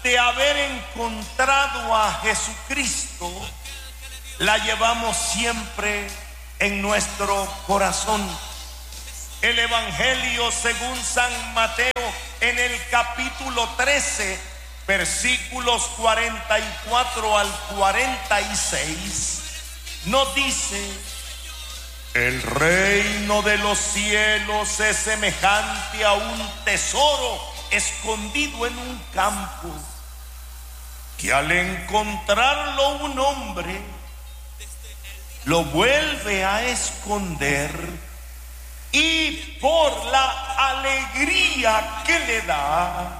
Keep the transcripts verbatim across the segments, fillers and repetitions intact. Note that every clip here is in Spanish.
de haber encontrado a Jesucristo, la llevamos siempre en nuestro corazón. El Evangelio según San Mateo, en el capítulo trece, versículos cuarenta y cuatro al cuarenta y seis, nos dice: el reino de los cielos es semejante a un tesoro escondido en un campo, que al encontrarlo un hombre lo vuelve a esconder, y por la alegría que le da,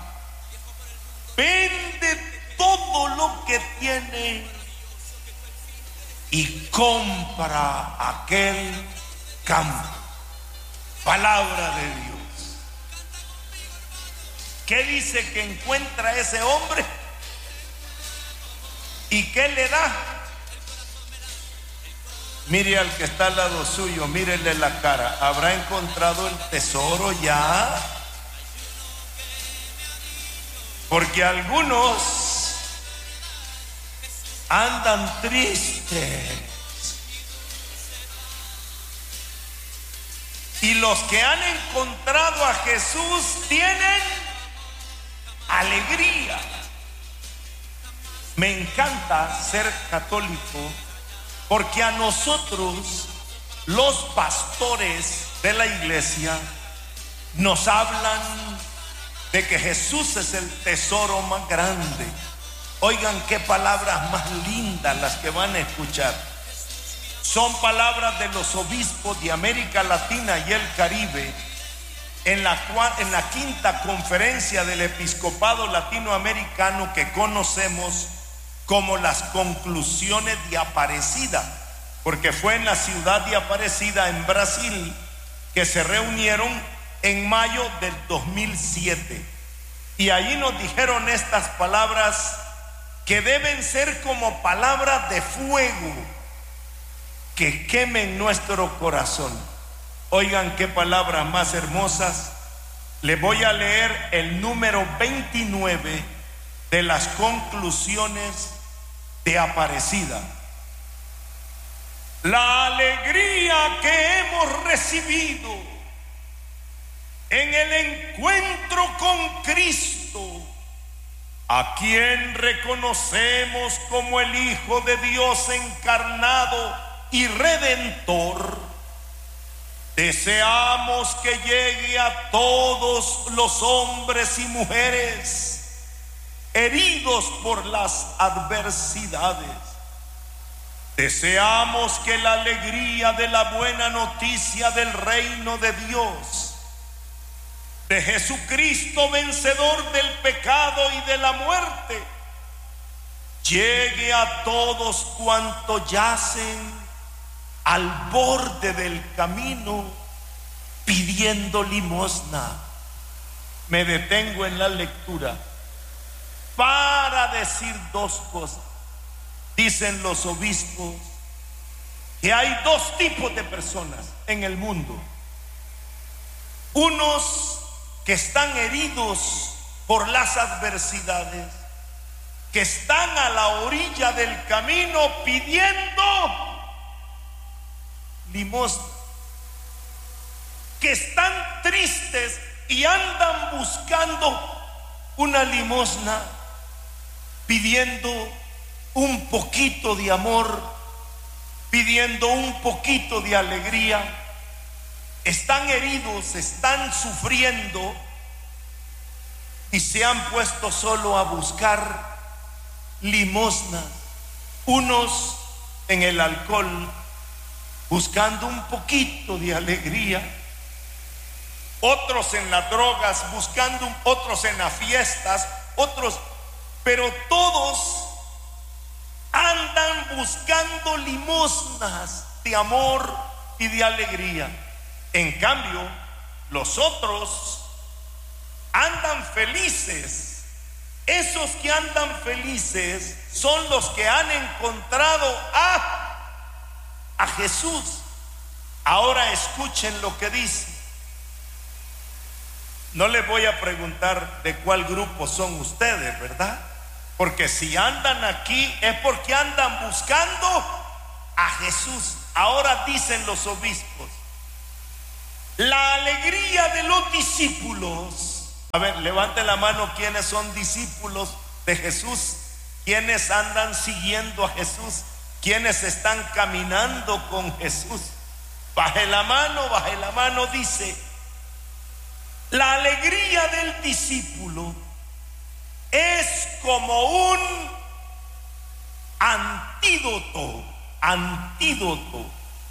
vende todo lo que tiene y compra aquel campo. Palabra de Dios. ¿Qué dice que encuentra ese hombre? ¿Y qué le da? Mire al que está al lado suyo, mírele la cara. ¿Habrá encontrado el tesoro ya? Porque algunos andan tristes, y los que han encontrado a Jesús tienen alegría. Me encanta ser católico, porque a nosotros, los pastores de la iglesia, nos hablan de que Jesús es el tesoro más grande. Oigan qué palabras más lindas las que van a escuchar. Son palabras de los obispos de América Latina y el Caribe, en la, cual, en la quinta conferencia del episcopado latinoamericano, que conocemos como las conclusiones de Aparecida, porque fue en la ciudad de Aparecida, en Brasil, que se reunieron en mayo del dos mil siete. Y allí nos dijeron estas palabras, que deben ser como palabras de fuego que quemen nuestro corazón. Oigan qué palabras más hermosas. Les voy a leer el número veintinueve de las conclusiones de Aparecida. La alegría que hemos recibido en el encuentro con Cristo, a quien reconocemos como el Hijo de Dios encarnado y redentor, deseamos que llegue a todos los hombres y mujeres heridos por las adversidades. Deseamos que la alegría de la buena noticia del reino de Dios, de Jesucristo vencedor del pecado y de la muerte, llegue a todos cuantos yacen al borde del camino pidiendo limosna. Me detengo en la lectura para decir dos cosas. Dicen los obispos que hay dos tipos de personas en el mundo: unos que están heridos por las adversidades, que están a la orilla del camino pidiendo limosna, que están tristes y andan buscando una limosna, pidiendo un poquito de amor, pidiendo un poquito de alegría. Están heridos, están sufriendo y se han puesto solo a buscar limosna. Unos en el alcohol, buscando un poquito de alegría, otros en las drogas, buscando, otros en las fiestas, otros, pero todos andan buscando limosnas de amor y de alegría. En cambio, los otros andan felices. Esos que andan felices son los que han encontrado a, a Jesús. Ahora escuchen lo que dice. No les voy a preguntar de cuál grupo son ustedes, ¿verdad? Porque si andan aquí es porque andan buscando a Jesús. Ahora dicen los obispos, la alegría de los discípulos. A ver, levante la mano quienes son discípulos de Jesús, quienes andan siguiendo a Jesús, quienes están caminando con Jesús. Baje la mano, baje la mano. Dice, la alegría del discípulo es como un antídoto, antídoto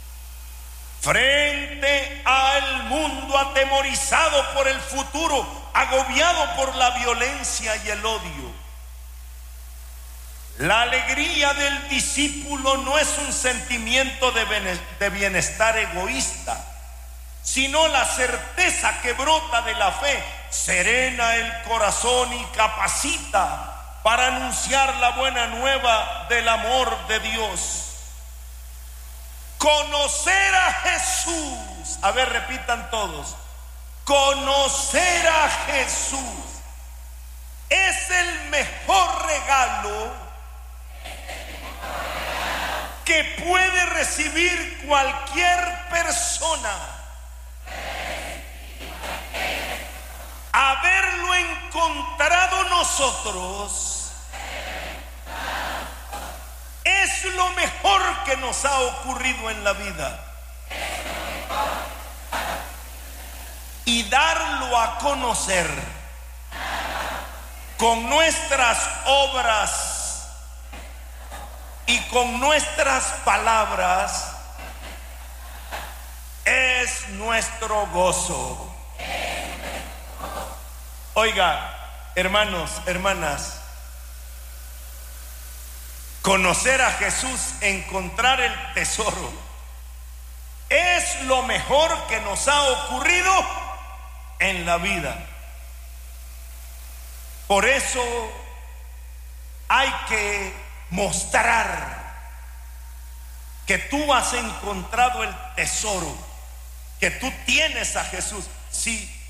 frente al mundo atemorizado por el futuro, agobiado por la violencia y el odio. La alegría del discípulo no es un sentimiento de bienestar egoísta, sino la certeza que brota de la fe, serena el corazón y capacita para anunciar la buena nueva del amor de Dios. Conocer a Jesús, a ver, repitan todos, conocer a Jesús es el mejor regalo que puede recibir cualquier persona. Haberlo encontrado nosotros es lo mejor que nos ha ocurrido en la vida. Y darlo a conocer con nuestras obras y con nuestras palabras es nuestro gozo. Oiga, hermanos, hermanas, conocer a Jesús, encontrar el tesoro, es lo mejor que nos ha ocurrido en la vida. Por eso hay que mostrar que tú has encontrado el tesoro, que tú tienes a Jesús. Si